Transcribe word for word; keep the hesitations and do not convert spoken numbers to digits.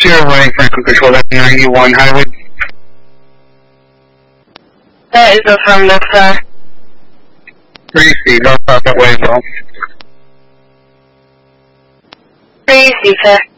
Sierra Running Franklin Control, that's ninety-one Highwood. That is affirmative, sir. Receive, I'll stop that way as well. Receive, sir.